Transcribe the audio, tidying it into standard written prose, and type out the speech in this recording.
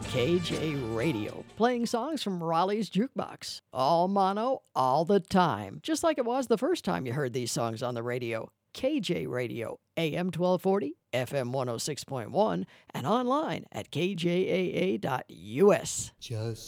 KJ Radio, playing songs from Raleigh's Jukebox. All mono, all the time, just like it was the first time you heard these songs on the radio. KJ Radio, AM 1240, FM 106.1, and online at kjaa.us. Just